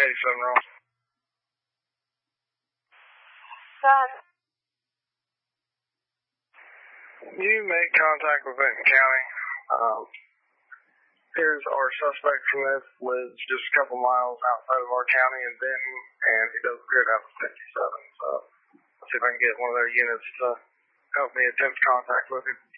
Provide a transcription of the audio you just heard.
87 wrong. Son. You make contact with Benton County. Here's our suspect from this, lives just a couple miles outside of our county in Benton, and he does appear to have a 57. So I'll see if I can get one of their units to help me attempt contact with him.